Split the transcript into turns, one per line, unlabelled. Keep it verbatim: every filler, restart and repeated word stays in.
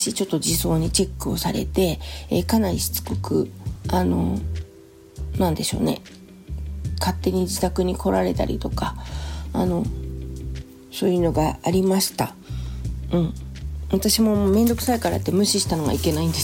ちょっと自走にチェックをされて、えー、かなりしつこくあのなんでしょうね、勝手に自宅に来られたりとか、あのそういうのがありました。うん、私もめんどくさいからって無視したのがいけないんです